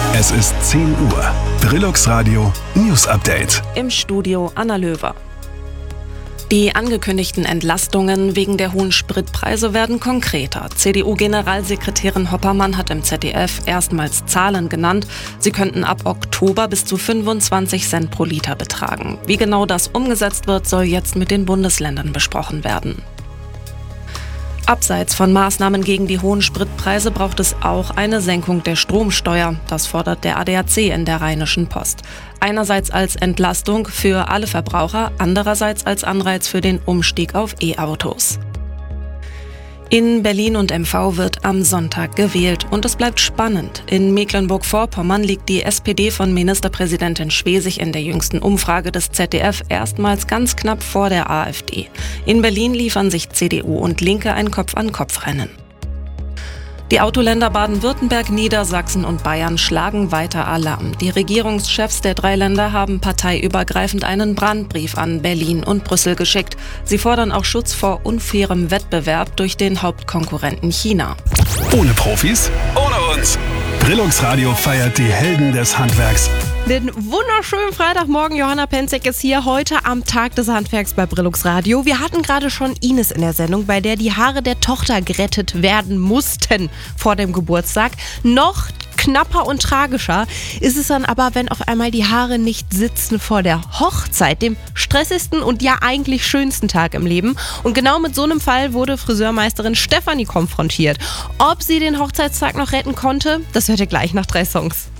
Es ist 10 Uhr. Brillux Radio News Update. Im Studio Anna Löwer. Die angekündigten Entlastungen wegen der hohen Spritpreise werden konkreter. CDU-Generalsekretärin Hoppermann hat im ZDF erstmals Zahlen genannt. Sie könnten ab Oktober bis zu 25 Cent pro Liter betragen. Wie genau das umgesetzt wird, soll jetzt mit den Bundesländern besprochen werden. Abseits von Maßnahmen gegen die hohen Spritpreise braucht es auch eine Senkung der Stromsteuer. Das fordert der ADAC in der Rheinischen Post. Einerseits als Entlastung für alle Verbraucher, andererseits als Anreiz für den Umstieg auf E-Autos. In Berlin und MV wird am Sonntag gewählt und es bleibt spannend. In Mecklenburg-Vorpommern liegt die SPD von Ministerpräsidentin Schwesig in der jüngsten Umfrage des ZDF erstmals ganz knapp vor der AfD. In Berlin liefern sich CDU und Linke ein Kopf-an-Kopf-Rennen. Die Autoländer Baden-Württemberg, Niedersachsen und Bayern schlagen weiter Alarm. Die Regierungschefs der 3 Länder haben parteiübergreifend einen Brandbrief an Berlin und Brüssel geschickt. Sie fordern auch Schutz vor unfairem Wettbewerb durch den Hauptkonkurrenten China. Ohne Profis, ohne uns. Brillux Radio feiert die Helden des Handwerks. Den wunderschönen Freitagmorgen, Johanna Penzek ist hier heute am Tag des Handwerks bei Brillux Radio. Wir hatten gerade schon Ines in der Sendung, bei der die Haare der Tochter gerettet werden mussten vor dem Geburtstag. Noch knapper und tragischer ist es dann aber, wenn auf einmal die Haare nicht sitzen vor der Hochzeit, dem stressigsten und ja eigentlich schönsten Tag im Leben. Und genau mit so einem Fall wurde Friseurmeisterin Stefanie konfrontiert. Ob sie den Hochzeitstag noch retten konnte, das hört ihr gleich nach 3 Songs.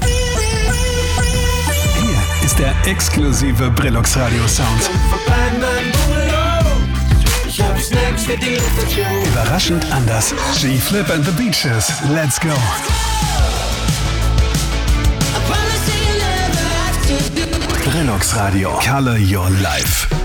Ist der exklusive Brillux Radio Sound. Überraschend anders. G-Flip and the Beaches. Let's go. Brillux Radio. Color your life.